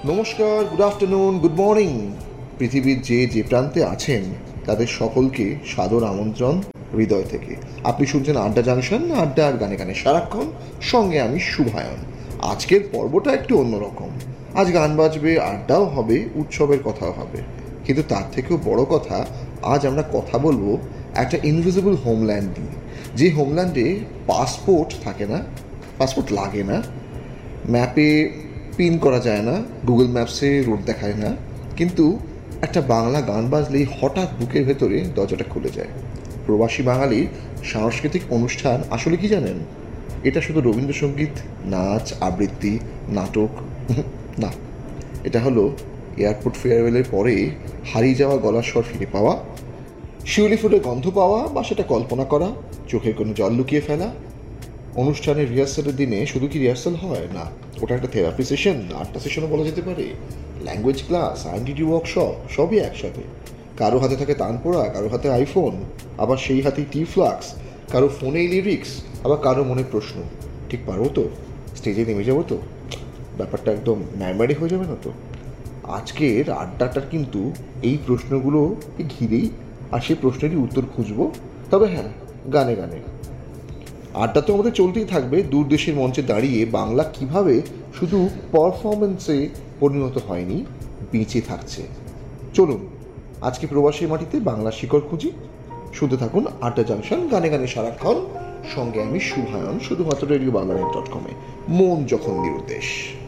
নমস্কার, good afternoon, good morning. পৃথিবীর যে প্রান্তে আছেন তাদের সকলকে সাদর আমন্ত্রণ হৃদয় থেকে। আপনি শুনছেন আড্ডা জাংশন, আড্ডা আর গানে গানে সারাক্ষণ, সঙ্গে আমি শুভায়ন। আজকের পর্বটা একটু অন্যরকম। আজ গান বাজবে, আড্ডাও হবে, উৎসবের কথাও হবে, কিন্তু তার থেকেও বড় কথা, আজ আমরা কথা বলবো একটা ইনভিজিবল হোমল্যান্ড নিয়ে। যে হোমল্যান্ডে পাসপোর্ট থাকে না, পাসপোর্ট লাগে না, ম্যাপে পিন করা যায় না, গুগল ম্যাপসে রুট দেখায় না, কিন্তু একটা বাংলা গান বাজলেই হঠাৎ বুকের ভেতরে দরজাটা খুলে যায়। প্রবাসী বাঙালির সাংস্কৃতিক অনুষ্ঠান আসলে কি জানেন? এটা শুধু রবীন্দ্রসঙ্গীত, নাচ, আবৃত্তি, নাটক না, এটা হলো এয়ারপোর্ট ফেয়ারওয়েলের পরে হারিয়ে যাওয়া গলার স্বর ফিরে পাওয়া, শিউলি ফুলের গন্ধ পাওয়া, বা সেটা কল্পনা করা, চোখের কোনো জল লুকিয়ে ফেলা। অনুষ্ঠানের রিহার্সালের দিনে শুধু কি রিহার্সাল হয় না, ওটা একটা থেরাপি সেশন, আড্ডা সেশনও বলা যেতে পারে, ল্যাঙ্গুয়েজ ক্লাস, আইডেন্টিটি ওয়ার্কশপ, সবই একসাথে। কারো হাতে থাকে তানপোড়া, কারো হাতে আইফোন, আবার সেই হাতেই টি ফ্লাক্স, কারো ফোনেই লিরিক্স, আবার কারো মনে প্রশ্ন, ঠিক পারবো তো, স্টেজে নেমে যাবো তো, ব্যাপারটা একদম ম্যারম্যারি হয়ে যাবে না তো? আজকের আড্ডাটার কিন্তু এই প্রশ্নগুলো ঘিরেই, আর সেই প্রশ্নেরই উত্তর খুঁজবো। তবে হ্যাঁ, গানে গানে আড্ডা তো আমাদের চলতেই থাকবে। দূর দেশের মঞ্চে দাঁড়িয়ে বাংলা কিভাবে শুধু পারফরমেন্সে পরিণত হয়নি, বেঁচে থাকছে। চলুন আজকে প্রবাসী মাটিতে বাংলা শিকড় খুঁজি। শুনতে থাকুন আড্ডা জাংশন, গানে গানে সারাক্ষণ, সঙ্গে আমি শুভায়ন, শুধুমাত্র রেডিও বাংলা.net.com-এ, মন যখন নিরুদ্দেশ।